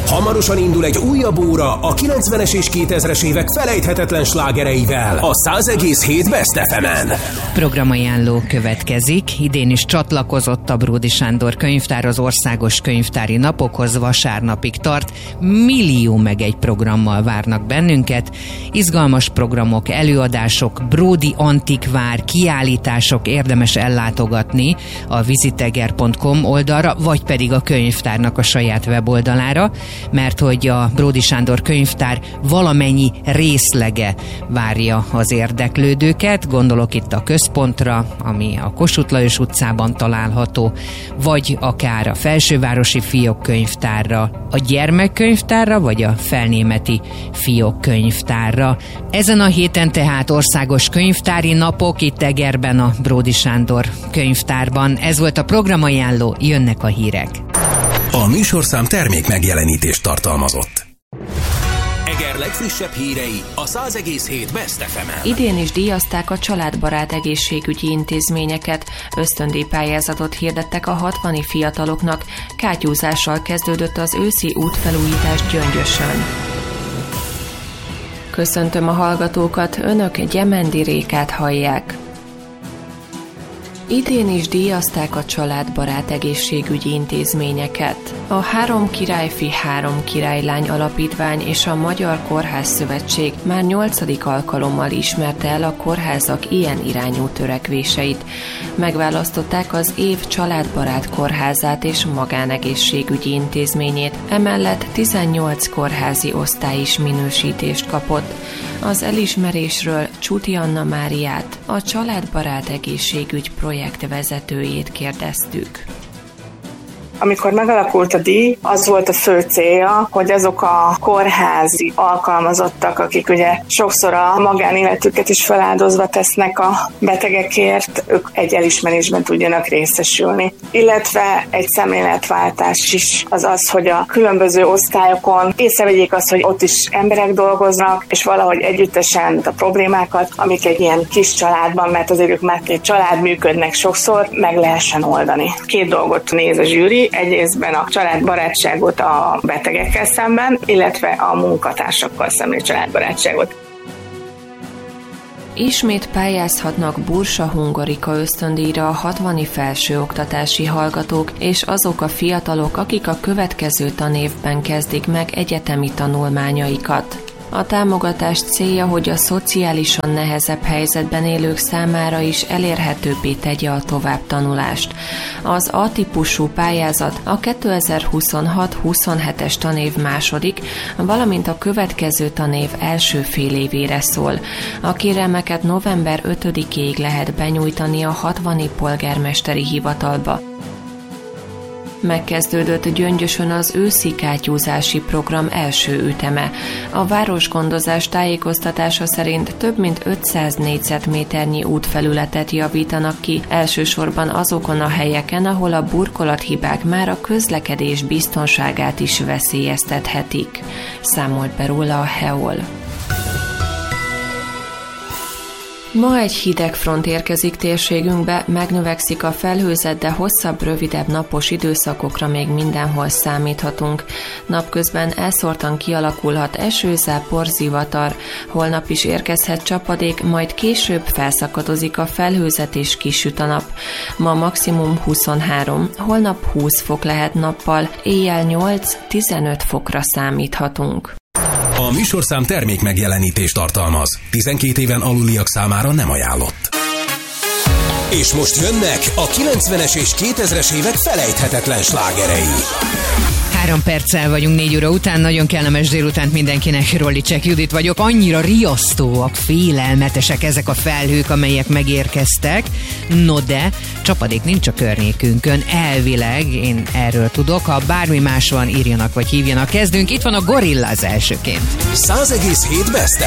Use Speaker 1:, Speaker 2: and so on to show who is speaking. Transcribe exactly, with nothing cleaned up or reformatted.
Speaker 1: Hamarosan indul egy újabb óra a kilencvenes és kétezres évek felejthetetlen slágereivel a száz egész hét Best ef emen.
Speaker 2: Programajánló következik. Idén is csatlakozott a Bródy Sándor Könyvtár az országos könyvtári napokhoz, vasárnapig tart. Millió meg egy programmal várnak bennünket. Izgalmas programok, előadások, Bródy Antikvár, kiállítások, érdemes ellátogatni a visiteger pont com oldalra, vagy pedig a könyvtárnak a saját weboldalára, mert hogy a Bródy Sándor Könyvtár valamennyi részlege várja az érdeklődőket. Gondolok itt a központra, ami a Kossuth Lajos utcában található, vagy akár a Felsővárosi Fiók Könyvtárra, a Gyermekkönyvtárra, vagy a Felnémeti Fiók Könyvtárra. Ezen a héten tehát országos könyvtári napok itt Egerben a Bródy Sándor Könyvtárban. Ez volt a programajánló, jönnek a hírek.
Speaker 1: A műsorszám termék megjelenítést tartalmazott. Eger legfrissebb hírei a száz egész hét Best ef emen.
Speaker 3: Idén is díjazták a családbarát egészségügyi intézményeket. Ösztöndíjpályázatot hirdettek a hatvani fiataloknak. Kátyúzással kezdődött az őszi útfelújítás Gyöngyösön. Köszöntöm a hallgatókat, önök Gyemendi Rékát hallják. Idén is díjazták a családbarát egészségügyi intézményeket. A Három Királyfi, Három Királylány Alapítvány és a Magyar Kórház Szövetség már nyolcadik alkalommal ismerte el a kórházak ilyen irányú törekvéseit. Megválasztották az év családbarát kórházát és magánegészségügyi intézményét, emellett tizennyolc kórházi osztály is minősítést kapott. Az elismerésről Csuti Anna Máriát, a családbarát egészségügy projekt vezetőjét kérdeztük.
Speaker 4: Amikor megalakult a díj, az volt a fő célja, hogy azok a kórházi alkalmazottak, akik ugye sokszor a magánéletüket is feláldozva tesznek a betegekért, ők egy elismerésben tudjanak részesülni. Illetve egy szemléletváltás is az az, hogy a különböző osztályokon észrevegyék azt, hogy ott is emberek dolgoznak, és valahogy együttesen a problémákat, amik egy ilyen kis családban, mert azért ők már egy család működnek sokszor, meg lehessen oldani. Két dolgot néz a zsűri, egyrésztben a családbarátságot a betegekkel szemben, illetve a munkatársakkal szemben családbarátságot.
Speaker 3: Ismét pályázhatnak Bursa Hungarika ösztöndíjra a hatvani felsőoktatási hallgatók és azok a fiatalok, akik a következő tanévben kezdik meg egyetemi tanulmányaikat. A támogatás célja, hogy a szociálisan nehezebb helyzetben élők számára is elérhetőbbé tegye a továbbtanulást. Az A-típusú pályázat a kétezer-huszonhat huszonhetes tanév második, valamint a következő tanév első fél évére szól. A kérelmeket november ötödikéig lehet benyújtani a hatvani polgármesteri hivatalba. Megkezdődött Gyöngyösön az őszi kátyúzási program első üteme. A városgondozás tájékoztatása szerint több mint ötszáz négyzetméternyi útfelületet javítanak ki, elsősorban azokon a helyeken, ahol a burkolathibák már a közlekedés biztonságát is veszélyeztethetik. Számolt be róla a Heol. Ma egy hideg front érkezik térségünkbe, megnövekszik a felhőzet, de hosszabb, rövidebb napos időszakokra még mindenhol számíthatunk. Napközben elszórtan kialakulhat eső, zápor, zivatar. Holnap is érkezhet csapadék, majd később felszakadozik a felhőzet és kisüt a nap. Ma maximum huszonhárom, holnap húsz fok lehet nappal, éjjel nyolc-tizenöt fokra számíthatunk.
Speaker 1: A műsorszám termék megjelenítést tartalmaz. tizenkét éven aluliak számára nem ajánlott. És most jönnek a kilencvenes és kétezres évek felejthetetlen slágerei.
Speaker 2: Három perccel vagyunk négy óra után, nagyon kellemes délutánt mindenkinek, Rollicsek Judit vagyok. Annyira riasztóak, félelmetesek ezek a felhők, amelyek megérkeztek. No de, csapadék nincs a környékünkön, elvileg, én erről tudok. Ha bármi más van, írjanak vagy hívjanak. Kezdünk, itt van a Gorillaz elsőként.
Speaker 1: száz egész hét Best